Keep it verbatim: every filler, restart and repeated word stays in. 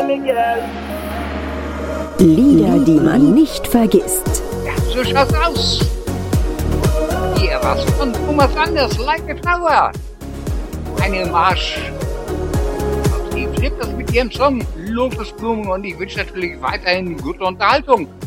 Meiningen. Lieder, die man nicht vergisst. Ja, so schaut's aus. Hier was von Thomas Anders, Like a Flower. Eine Marsch auf die Flippers mit ihrem Song Lobesblumen und ich wünsche natürlich weiterhin gute Unterhaltung.